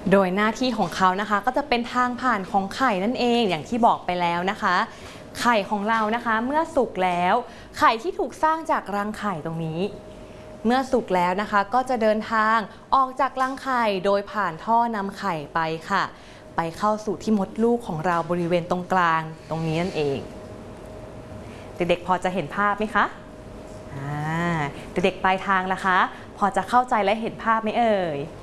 โดยหน้าที่ของเขานะคะก็จะเป็นทางผ่านของไข่นั่นเองอย่างที่บอกไปแล้วนะคะไข่ของเรานะคะเมื่อสุกแล้วไข่ที่ถูกสร้างจากรังไข่ตรงนี้เมื่อสุกแล้วนะคะก็จะเดินทางออกจากรังไข่โดยผ่านท่อนำไข่ไปค่ะไปเข้าสู่ที่มดลูกของเราบริเวณตรงกลางตรงนี้นั่นเองเด็กๆพอจะเห็นภาพไหมคะเด็กๆปลายทางล่ะคะพอจะเข้าใจและเห็นภาพไหมเอ่ย